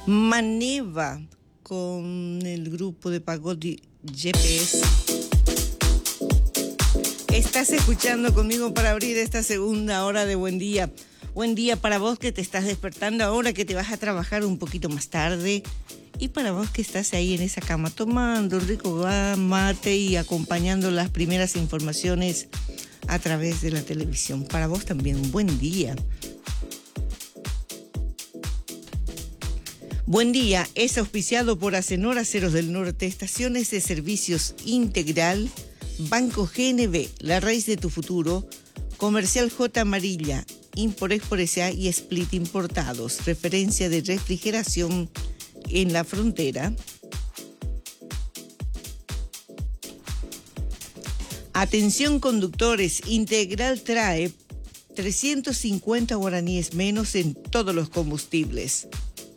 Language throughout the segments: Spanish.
Maneva con el grupo de Pagodi GPS. Estás escuchando conmigo para abrir esta segunda hora de Buen Día. Buen día para vos que te estás despertando ahora, que te vas a trabajar un poquito más tarde. Y para vos que estás ahí en esa cama tomando un rico mate y acompañando las primeras informaciones a través de la televisión. Para vos también, buen día. Buen día es auspiciado por Acenor, Aceros del Norte, Estaciones de Servicios Integral, Banco GNB, La Raíz de tu Futuro, Comercial J. Amarilla, Import-Export S.A. y Split Importados, referencia de refrigeración en la frontera. Atención conductores, Integral trae 350 guaraníes menos en todos los combustibles.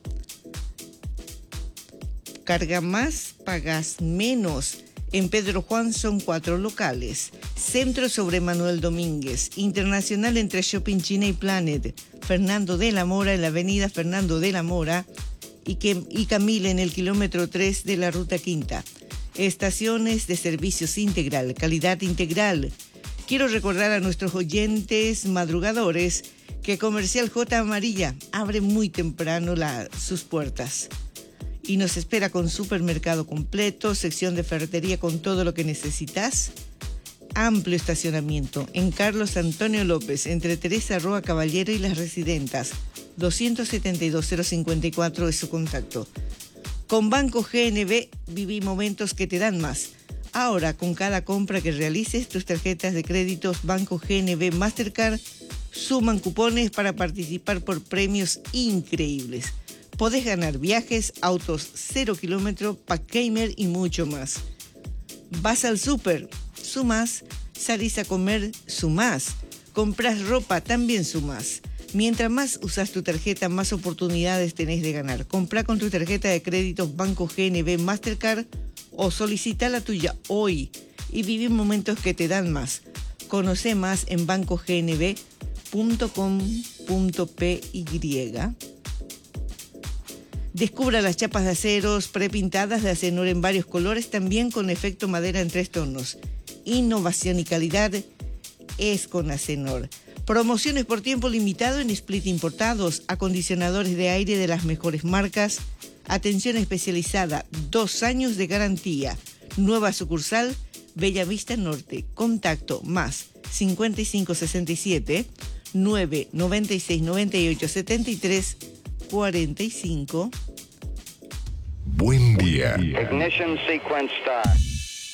Carga más, pagas menos. En Pedro Juan son 4 locales. Centro sobre Manuel Domínguez. Internacional entre Shopping China y Planet. Fernando de la Mora en la avenida Fernando de la Mora y Camila en el kilómetro 3 de la Ruta Quinta. Estaciones de servicios integral, calidad integral. Quiero recordar a nuestros oyentes madrugadores que Comercial J. Amarilla abre muy temprano sus puertas. Y nos espera con supermercado completo, sección de ferretería con todo lo que necesitas. Amplio estacionamiento en Carlos Antonio López, entre Teresa Roa Caballero y Las Residentas. 272-054 es su contacto. Con Banco GNB viví momentos que te dan más. Ahora, con cada compra que realices, tus tarjetas de créditos Banco GNB Mastercard suman cupones para participar por premios increíbles. Podés ganar viajes, autos 0 kilómetros, pack gamer y mucho más. Vas al súper, sumás. Salís a comer, sumás. Compras ropa, también sumás. Mientras más usas tu tarjeta, más oportunidades tenés de ganar. Comprá con tu tarjeta de créditos Banco GNB Mastercard o solicita la tuya hoy y viví momentos que te dan más. Conoce más en bancognb.com.py. Descubra las chapas de aceros prepintadas de Acenor en varios colores, también con efecto madera en 3 tonos. Innovación y calidad es con Acenor. Promociones por tiempo limitado en Split Importados, acondicionadores de aire de las mejores marcas, atención especializada, 2 años de garantía. Nueva sucursal, Bellavista Norte. Contacto más 5567 996 98 73 45. Buen día. Ignition sequence start.